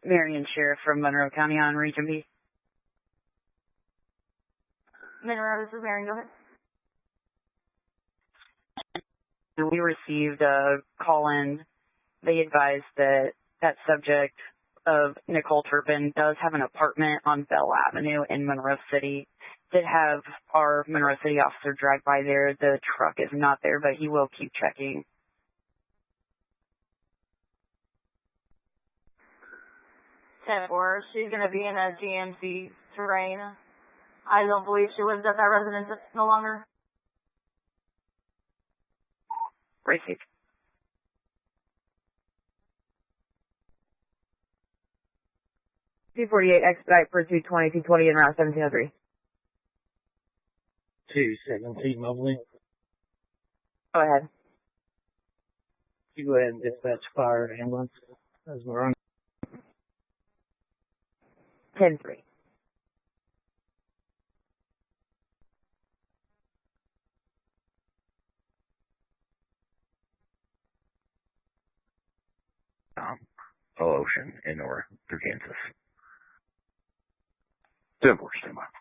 Marion Sheriff from Monroe County on Region B. Monroe, this is Marion. Go ahead. We received a call-in. They advised that that subject of Nicole Turpin does have an apartment on Bell Avenue in Monroe City. Did have our Monroe City officer drive by there. The truck is not there, but he will keep checking. 10-4. She's going to be in a GMC terrain. I don't believe she lives at that residence no longer. Received. C-48 expedite for 220 in Route 1703. 217 Mobley. Go ahead. You go ahead and dispatch fire ambulance as we're on. 10-3. Ocean in North through Kansas. 10-4, stand by.